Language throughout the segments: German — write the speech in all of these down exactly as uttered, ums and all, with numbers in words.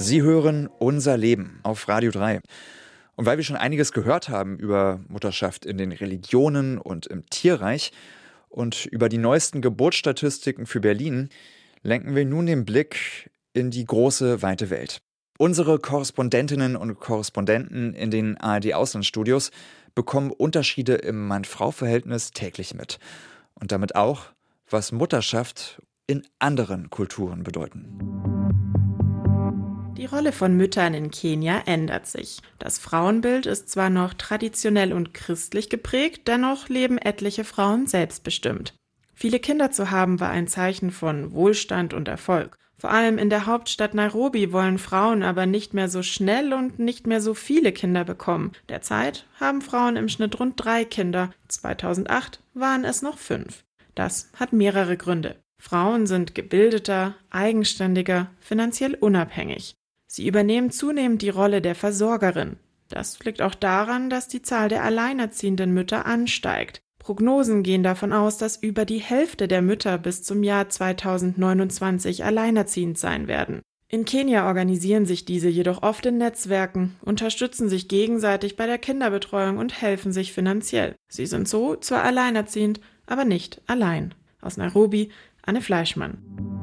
Sie hören Unser Leben auf Radio drei. Und weil wir schon einiges gehört haben über Mutterschaft in den Religionen und im Tierreich und über die neuesten Geburtsstatistiken für Berlin, lenken wir nun den Blick in die große, weite Welt. Unsere Korrespondentinnen und Korrespondenten in den A R D-Auslandsstudios bekommen Unterschiede im Mann-Frau-Verhältnis täglich mit. Und damit auch, was Mutterschaft in anderen Kulturen bedeuten. Die Rolle von Müttern in Kenia ändert sich. Das Frauenbild ist zwar noch traditionell und christlich geprägt, dennoch leben etliche Frauen selbstbestimmt. Viele Kinder zu haben war ein Zeichen von Wohlstand und Erfolg. Vor allem in der Hauptstadt Nairobi wollen Frauen aber nicht mehr so schnell und nicht mehr so viele Kinder bekommen. Derzeit haben Frauen im Schnitt rund drei Kinder. zweitausendacht waren es noch fünf. Das hat mehrere Gründe. Frauen sind gebildeter, eigenständiger, finanziell unabhängig. Sie übernehmen zunehmend die Rolle der Versorgerin. Das liegt auch daran, dass die Zahl der alleinerziehenden Mütter ansteigt. Prognosen gehen davon aus, dass über die Hälfte der Mütter bis zum Jahr zweitausendneunundzwanzig alleinerziehend sein werden. In Kenia organisieren sich diese jedoch oft in Netzwerken, unterstützen sich gegenseitig bei der Kinderbetreuung und helfen sich finanziell. Sie sind so zwar alleinerziehend, aber nicht allein. Aus Nairobi, Anne Fleischmann.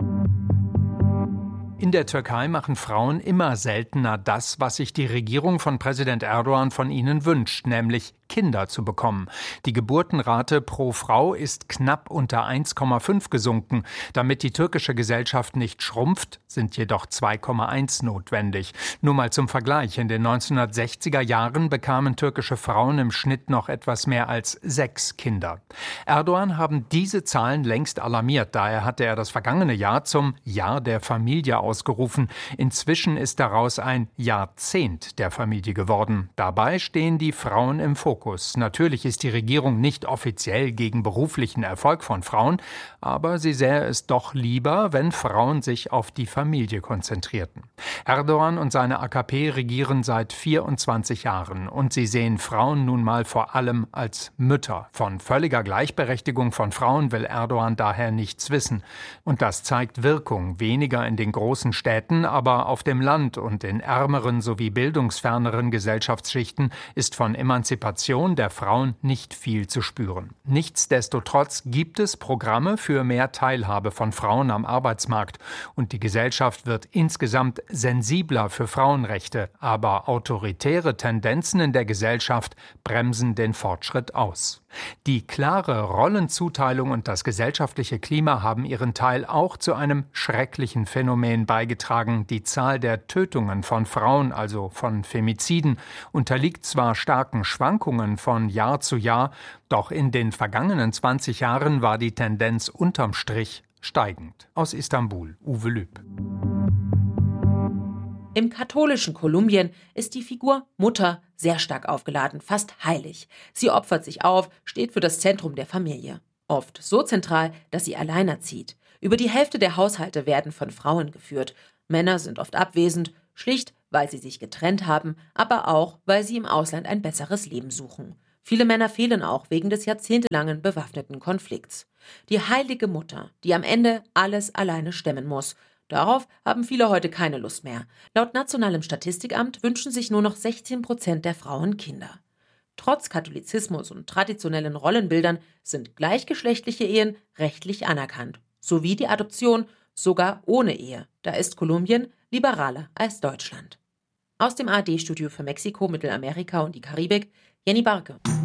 In der Türkei machen Frauen immer seltener das, was sich die Regierung von Präsident Erdogan von ihnen wünscht, nämlich Kinder zu bekommen. Die Geburtenrate pro Frau ist knapp unter eins Komma fünf gesunken. Damit die türkische Gesellschaft nicht schrumpft, sind jedoch zwei Komma eins notwendig. Nur mal zum Vergleich. In den neunzehnhundertsechziger Jahren bekamen türkische Frauen im Schnitt noch etwas mehr als sechs Kinder. Erdogan haben diese Zahlen längst alarmiert. Daher hatte er das vergangene Jahr zum Jahr der Familie ausgerufen. Inzwischen ist daraus ein Jahrzehnt der Familie geworden. Dabei stehen die Frauen im Fokus. Natürlich ist die Regierung nicht offiziell gegen beruflichen Erfolg von Frauen, aber sie sähe es doch lieber, wenn Frauen sich auf die Familie konzentrierten. Erdogan und seine A K P regieren seit vierundzwanzig Jahren und sie sehen Frauen nun mal vor allem als Mütter. Von völliger Gleichberechtigung von Frauen will Erdogan daher nichts wissen. Und das zeigt Wirkung, weniger in den großen Städten, aber auf dem Land und in ärmeren sowie bildungsferneren Gesellschaftsschichten ist von Emanzipation der Frauen nicht viel zu spüren. Nichtsdestotrotz gibt es Programme für mehr Teilhabe von Frauen am Arbeitsmarkt und die Gesellschaft wird insgesamt sensibler für Frauenrechte, aber autoritäre Tendenzen in der Gesellschaft bremsen den Fortschritt aus. Die klare Rollenzuteilung und das gesellschaftliche Klima haben ihren Teil auch zu einem schrecklichen Phänomen beigetragen. Die Zahl der Tötungen von Frauen, also von Femiziden, unterliegt zwar starken Schwankungen von Jahr zu Jahr, doch in den vergangenen zwanzig Jahren war die Tendenz unterm Strich steigend. Aus Istanbul, Uwe Lüb. Im katholischen Kolumbien ist die Figur Mutter sehr stark aufgeladen, fast heilig. Sie opfert sich auf, steht für das Zentrum der Familie. Oft so zentral, dass sie alleinerzieht. Über die Hälfte der Haushalte werden von Frauen geführt. Männer sind oft abwesend, schlicht, weil sie sich getrennt haben, aber auch, weil sie im Ausland ein besseres Leben suchen. Viele Männer fehlen auch wegen des jahrzehntelangen bewaffneten Konflikts. Die heilige Mutter, die am Ende alles alleine stemmen muss. Darauf haben viele heute keine Lust mehr. Laut Nationalem Statistikamt wünschen sich nur noch sechzehn Prozent der Frauen Kinder. Trotz Katholizismus und traditionellen Rollenbildern sind gleichgeschlechtliche Ehen rechtlich anerkannt. Sowie die Adoption, sogar ohne Ehe. Da ist Kolumbien liberaler als Deutschland. Aus dem A R D-Studio für Mexiko, Mittelamerika und die Karibik, Jenny Barke.